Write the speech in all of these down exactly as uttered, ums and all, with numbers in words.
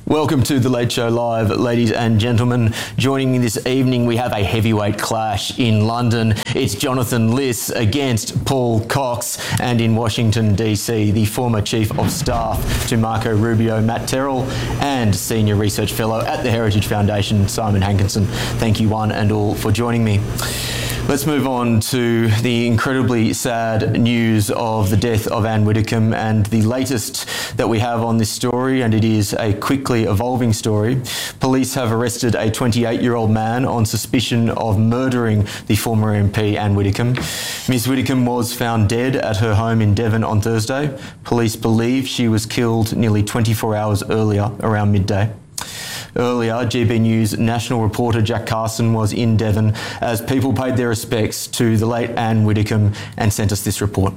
Welcome to The Late Show Live, ladies and gentlemen. Joining me this evening, we have a heavyweight clash in London. It's Jonathan Liss against Paul Cox, and in Washington, D C, the former Chief of Staff to Marco Rubio, Matt Terrell, and Senior Research Fellow at the Heritage Foundation, Simon Hankinson. Thank you one and all for joining me. Let's move on to the incredibly sad news of the death of Anne Widdecombe, and the latest that we have on this story, and it is a quickly evolving story. Police have arrested a twenty-eight-year-old man on suspicion of murdering the former M P Anne Widdecombe. Miss Widdecombe was found dead at her home in Devon on Thursday. Police believe she was killed nearly twenty-four hours earlier, around midday. Earlier, G B News national reporter Jack Carson was in Devon as people paid their respects to the late Anne Widdecombe and sent us this report.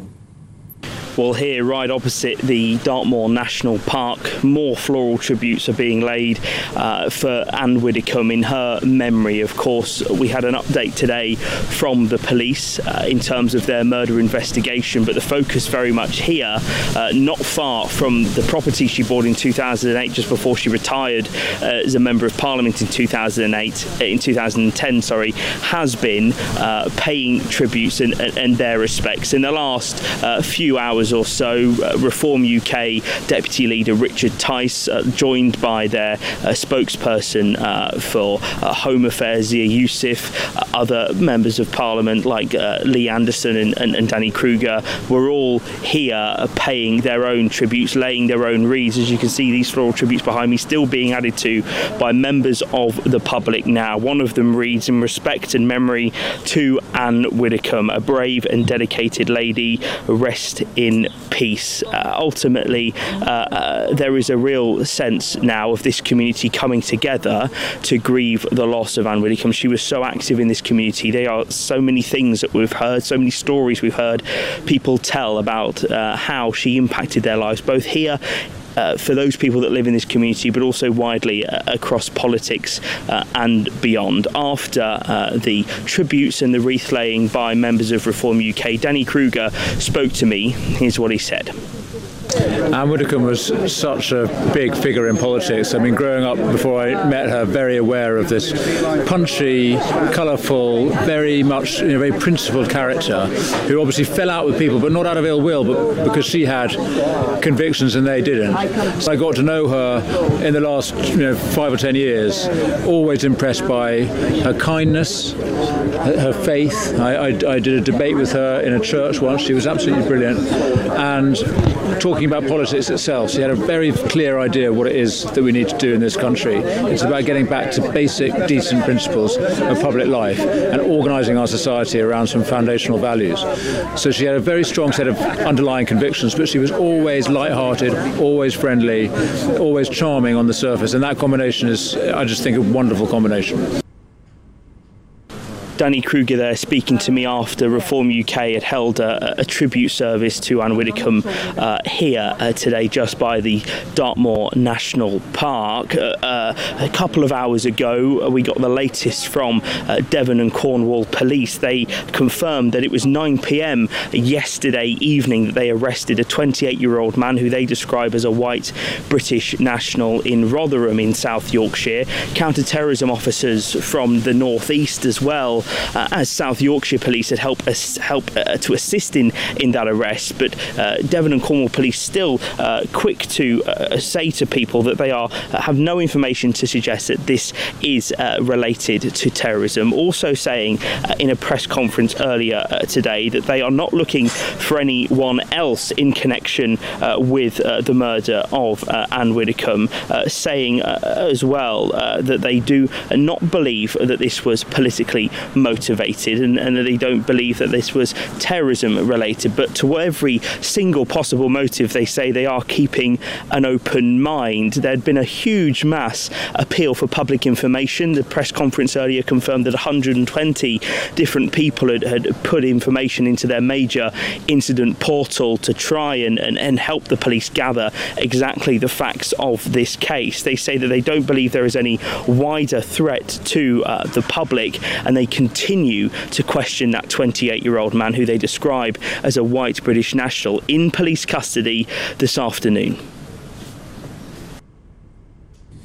Well, here, right opposite the Dartmoor National Park, more floral tributes are being laid uh, for Anne Widdecombe in her memory. Of course, we had an update today from the police uh, in terms of their murder investigation, but the focus very much here, uh, not far from the property she bought in two thousand eight, just before she retired uh, as a Member of Parliament in two thousand eight, in two thousand ten, sorry, has been uh, paying tributes and, and, and their respects. In the last uh, few hours or so, uh, Reform U K Deputy Leader Richard Tice, uh, joined by their uh, spokesperson uh, for uh, Home Affairs, Zia Youssef, uh, other members of Parliament like uh, Lee Anderson and, and, and Danny Kruger, were all here uh, paying their own tributes, laying their own wreaths. As you can see, these floral tributes behind me still being added to by members of the public now. One of them reads, "In respect and memory to Anne Widdecombe, a brave and dedicated lady, rest in peace." Uh, ultimately, uh, uh, there is a real sense now of this community coming together to grieve the loss of Anne Widdecombe. She was so active in this community. There are so many things that we've heard, so many stories we've heard people tell about uh, how she impacted their lives, both here Uh, for those people that live in this community, but also widely uh, across politics uh, and beyond. After uh, the tributes and the wreath laying by members of Reform U K, Danny Kruger spoke to me. Here's what he said. Anne Widdecombe was such a big figure in politics. I mean, growing up, before I met her, very aware of this punchy, colourful, very much, you know, very principled character who obviously fell out with people, but not out of ill will, but because she had convictions and they didn't. So I got to know her in the last, you know, five or ten years, always impressed by her kindness, her, her faith. I, I, I did a debate with her in a church once. She was absolutely brilliant. And talking about politics itself, she had a very clear idea of what it is that we need to do in this country. It's about getting back to basic, decent principles of public life and organising our society around some foundational values. So she had a very strong set of underlying convictions, but she was always light-hearted, always friendly, always charming on the surface, and that combination is, I just think, a wonderful combination. Danny Kruger there speaking to me after Reform U K had held a, a tribute service to Anne Widdecombe uh, here uh, today just by the Dartmoor National Park. Uh, uh, a couple of hours ago uh, we got the latest from uh, Devon and Cornwall Police. They confirmed that it was nine p m yesterday evening that they arrested a twenty-eight-year-old man who they describe as a white British national in Rotherham in South Yorkshire. Counter-terrorism officers from the north east as well, Uh, as South Yorkshire Police had helped us help uh, to assist in in that arrest, but uh, Devon and Cornwall Police still uh, quick to uh, say to people that they are uh, have no information to suggest that this is uh, related to terrorism. Also saying uh, in a press conference earlier uh, today that they are not looking for anyone else in connection uh, with uh, the murder of uh, Anne Widdecombe, uh, saying uh, as well uh, that they do not believe that this was politically motivated and, and they don't believe that this was terrorism related, but to every single possible motive they say they are keeping an open mind. There'd been a huge mass appeal for public information. The press conference earlier confirmed that one hundred twenty different people had, had put information into their major incident portal to try and, and, and help the police gather exactly the facts of this case. They say that they don't believe there is any wider threat to uh, the public, and they continue to question that twenty-eight-year-old man who they describe as a white British national in police custody this afternoon.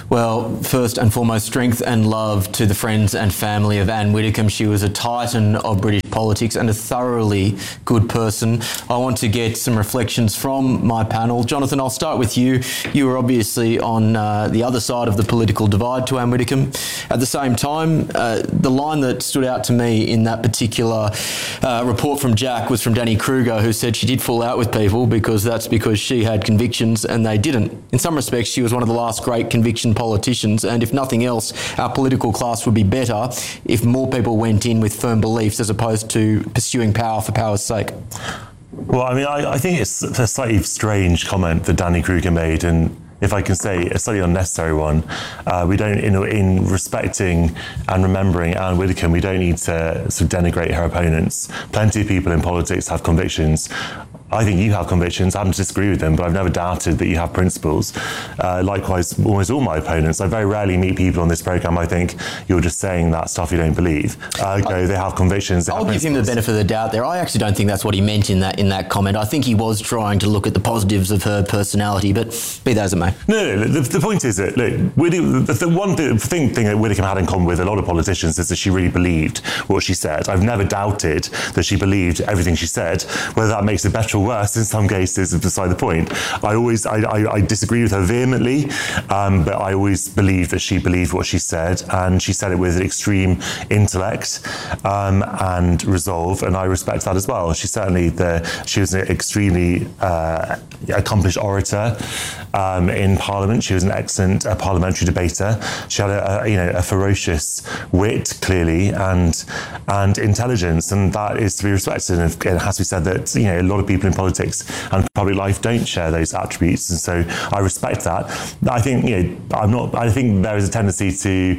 Well, first and foremost, strength and love to the friends and family of Anne Widdecombe. She was a titan of British politics and a thoroughly good person. I want to get some reflections from my panel. Jonathan, I'll start with you. You were obviously on uh, the other side of the political divide to Anne Widdecombe. At the same time, uh, the line that stood out to me in that particular uh, report from Jack was from Danny Kruger, who said she did fall out with people because that's because she had convictions and they didn't. In some respects, she was one of the last great conviction politicians, and if nothing else, our political class would be better if more people went in with firm beliefs as opposed to pursuing power for power's sake. Well, I mean, I, I think it's a slightly strange comment that Danny Kruger made, and if I can say, a slightly unnecessary one. Uh, we don't, in, in respecting and remembering Anne Widdecombe, we don't need to sort of denigrate her opponents. Plenty of people in politics have convictions. I think you have convictions. I happen to disagree with them, but I've never doubted that you have principles. Uh, likewise, almost all my opponents. I very rarely meet people on this programme. I think you're just saying that stuff you don't believe. Uh, go, they have convictions. They I'll have give him the benefit of the doubt there. I actually don't think that's what he meant in that in that comment. I think he was trying to look at the positives of her personality, but be that as it may. No, no, the, the point is that, look, Widdecombe, the, the one thing, thing, thing that Widdecombe had in common with a lot of politicians is that she really believed what she said. I've never doubted that she believed everything she said. Whether that makes it better or worse in some cases is beside the point. I always, I, I, I disagree with her vehemently, um, but I always believe that she believed what she said, and she said it with extreme intellect um, and resolve, and I respect that as well. She certainly, the, she was an extremely uh, accomplished orator um, in Parliament. She was an excellent uh, parliamentary debater. She had a, a, you know, a ferocious wit, clearly, and and intelligence, and that is to be respected. And it has to be said that, you know, a lot of people in politics and public life don't share those attributes, and so I respect that. I think, you know, I'm not. I think there is a tendency to,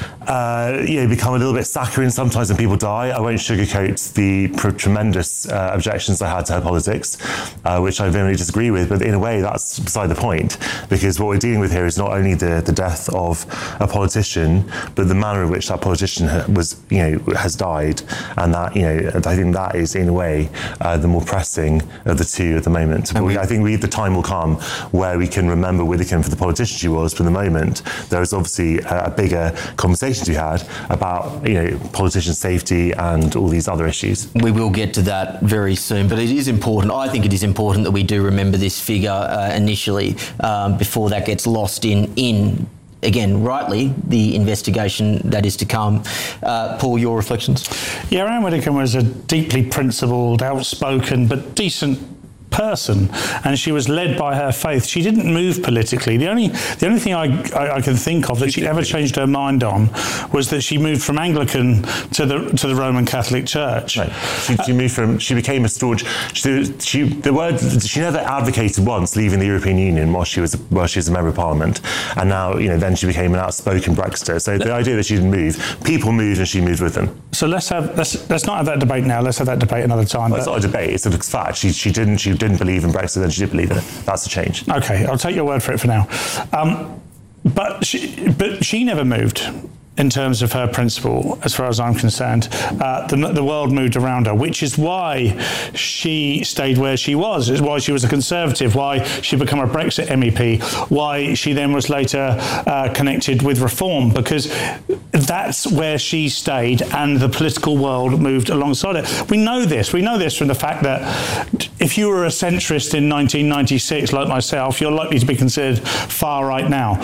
uh, you know, become a little bit saccharine sometimes when people die. I won't sugarcoat the pr- tremendous uh, objections I had to her politics, uh, which I vehemently disagree with. But in a way, that's beside the point, because what we're dealing with here is not only the, the death of a politician, but the manner in which that politician was, you know, has died, and that, you know, I think that is in a way uh, the more pressing of the two at the moment. But we, I think we, the time will come where we can remember Widdecombe for the politician she was. For the moment, there is obviously a, a bigger conversation to be had about, you know, politician safety and all these other issues. We will get to that very soon, but it is important. I think it is important that we do remember this figure uh, initially um, before that gets lost in in. Again, rightly, the investigation that is to come. Uh, Paul, your reflections? Yeah, Anne Widdecombe was a deeply principled, outspoken, but decent person, and she was led by her faith. She didn't move politically. The only the only thing I, I, I can think of that she ever changed her mind on was that she moved from Anglican to the to the Roman Catholic Church. Right. She, she moved from. She became a staunch. She, she the word. She never advocated once leaving the European Union while she was while she was a member of Parliament, and now, you know, then she became an outspoken Brexiter. So the idea that she didn't move, people moved and she moved with them. So let's have let's let's not have that debate now. Let's have that debate another time. Well, it's not a debate. It's a fact. She she didn't she didn't believe in Brexit, then she did believe in it. That's a change. Okay, I'll take your word for it for now. Um, but she, but she never moved in terms of her principle, as far as I'm concerned. Uh, the, the world moved around her, which is why she stayed where she was. It's why she was a Conservative, why she became a Brexit M E P, why she then was later uh, connected with Reform, because that's where she stayed and the political world moved alongside it. We know this. We know this from the fact that if you were a centrist in nineteen ninety-six, like myself, you're likely to be considered far right now.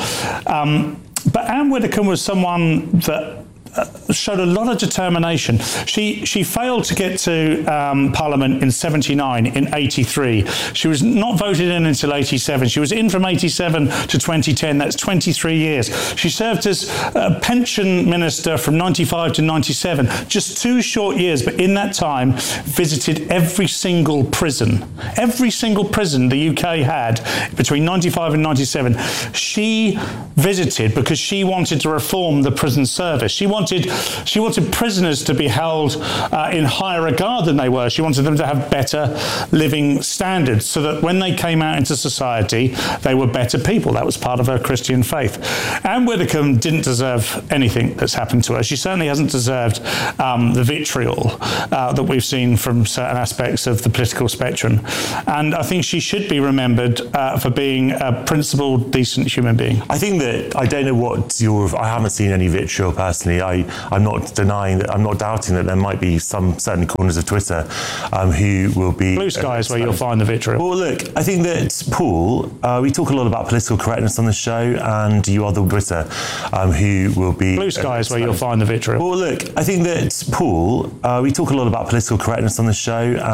Um, But Anne Widdecombe was someone that uh, showed a lot of determination. She she failed to get to um, Parliament in seventy-nine, in eighty-three. She was not voted in until eighty-seven. She was in from eighty-seven to twenty ten. That's twenty-three years. She served as a pension minister from ninety-five to ninety-seven. Just two short years, but in that time visited every single prison. Every single prison the U K had between ninety-five and ninety-seven. She visited because she wanted to reform the prison service. She wanted wanted she wanted prisoners to be held uh, in higher regard than they were. She wanted them to have better living standards so that when they came out into society, they were better people. That was part of her Christian faith. Anne Widdecombe didn't deserve anything that's happened to her. She certainly hasn't deserved um, the vitriol uh, that we've seen from certain aspects of the political spectrum. And I think she should be remembered uh, for being a principled, decent human being. I think that, I don't know what your, I haven't seen any vitriol personally. I, I'm not denying that, I'm not doubting that there might be some certain corners of Twitter um, who will be... Blue sky is where you'll find the vitriol. Well, look, I think that, Paul, uh, we talk a lot about political correctness on the show, and you are the Twitter um, who will be... Blue sky is where you'll find the vitriol. Well, look, I think that, Paul, uh, we talk a lot about political correctness on the show,